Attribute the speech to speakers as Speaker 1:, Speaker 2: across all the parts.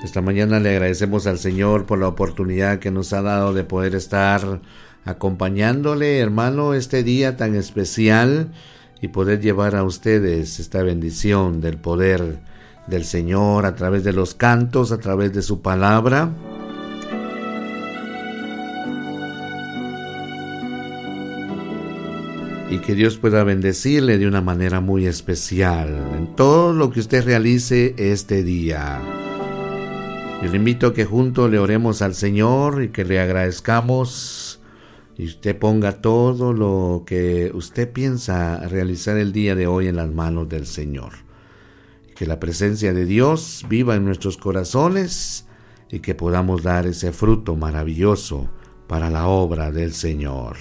Speaker 1: Esta mañana le agradecemos al Señor por la oportunidad que nos ha dado de poder estar acompañándole, hermano, este día tan especial y poder llevar a ustedes esta bendición del poder del Señor a través de los cantos, a través de su palabra. Y que Dios pueda bendecirle de una manera muy especial en todo lo que usted realice este día. Yo le invito a que juntos le oremos al Señor y que le agradezcamos y usted ponga todo lo que usted piensa realizar el día de hoy en las manos del Señor. Que la presencia de Dios viva en nuestros corazones y que podamos dar ese fruto maravilloso para la obra del Señor.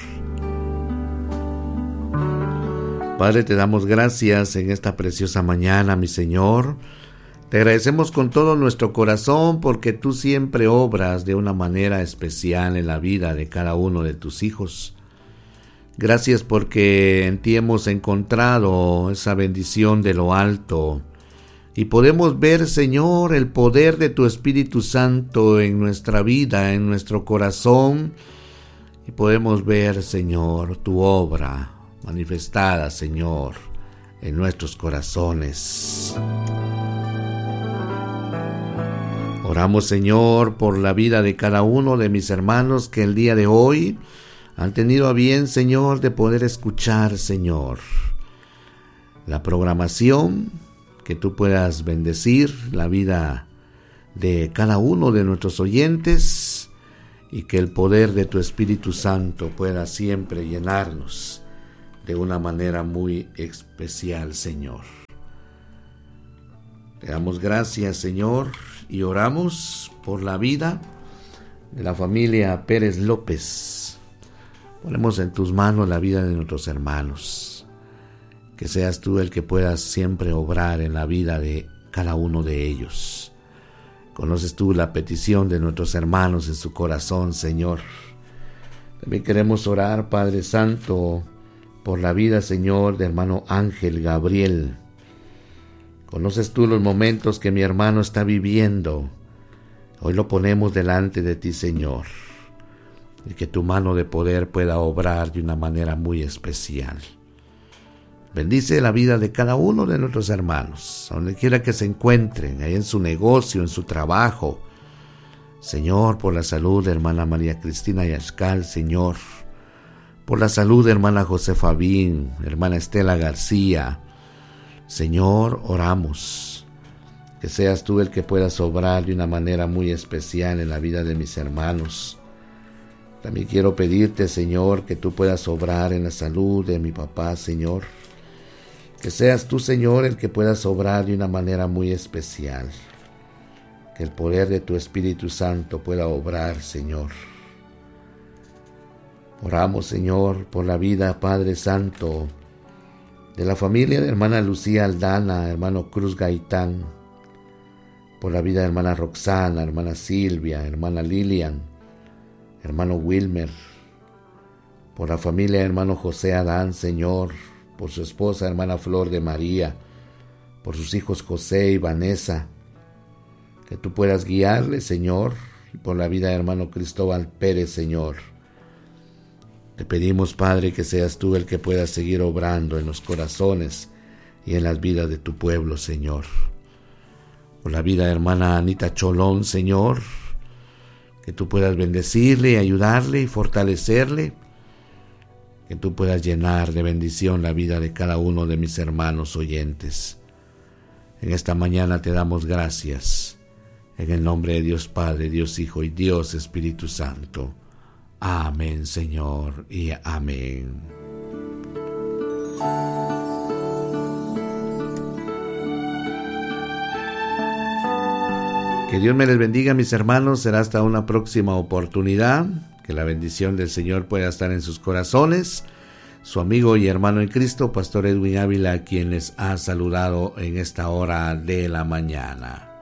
Speaker 1: Padre, te damos gracias en esta preciosa mañana, mi Señor. Te agradecemos con todo nuestro corazón porque tú siempre obras de una manera especial en la vida de cada uno de tus hijos. Gracias porque en ti hemos encontrado esa bendición de lo alto y podemos ver, Señor, el poder de tu Espíritu Santo en nuestra vida, en nuestro corazón, y podemos ver, Señor, tu obra manifestada, Señor, en nuestros corazones. Oramos, Señor, por la vida de cada uno de mis hermanos que el día de hoy han tenido a bien, Señor, de poder escuchar, Señor, la programación, que tú puedas bendecir la vida de cada uno de nuestros oyentes y que el poder de tu Espíritu Santo pueda siempre llenarnos de una manera muy especial, Señor. Te damos gracias, Señor, y oramos por la vida de la familia Pérez López. Ponemos en tus manos la vida de nuestros hermanos. Que seas tú el que puedas siempre obrar en la vida de cada uno de ellos. Conoces tú la petición de nuestros hermanos en su corazón, Señor. También queremos orar, Padre Santo, por la vida, Señor, de hermano Ángel Gabriel. Conoces tú los momentos que mi hermano está viviendo. Hoy lo ponemos delante de ti, Señor, y que tu mano de poder pueda obrar de una manera muy especial. Bendice la vida de cada uno de nuestros hermanos, donde quiera que se encuentren, ahí en su negocio, en su trabajo. Señor, por la salud de hermana María Cristina Yashcal, Señor, por la salud de hermana Josefabín, hermana Estela García. Señor, oramos que seas tú el que puedas obrar de una manera muy especial en la vida de mis hermanos. También quiero pedirte, Señor, que tú puedas obrar en la salud de mi papá, Señor. Que seas tú, Señor, el que puedas obrar de una manera muy especial. Que el poder de tu Espíritu Santo pueda obrar, Señor. Oramos, Señor, por la vida, Padre Santo, de la familia de hermana Lucía Aldana, hermano Cruz Gaitán, por la vida de hermana Roxana, hermana Silvia, hermana Lilian, hermano Wilmer, por la familia de hermano José Adán, Señor, por su esposa, hermana Flor de María, por sus hijos José y Vanessa, que tú puedas guiarle, Señor, y por la vida de hermano Cristóbal Pérez, Señor. Te pedimos, Padre, que seas tú el que puedas seguir obrando en los corazones y en las vidas de tu pueblo, Señor. Por la vida de hermana Anita Cholón, Señor, que tú puedas bendecirle y ayudarle y fortalecerle. Que tú puedas llenar de bendición la vida de cada uno de mis hermanos oyentes. En esta mañana te damos gracias. En el nombre de Dios Padre, Dios Hijo y Dios Espíritu Santo. Amén, Señor, y amén. Que Dios me les bendiga, mis hermanos. Será hasta una próxima oportunidad. Que la bendición del Señor pueda estar en sus corazones. Su amigo y hermano en Cristo, Pastor Edwin Ávila, quien les ha saludado en esta hora de la mañana.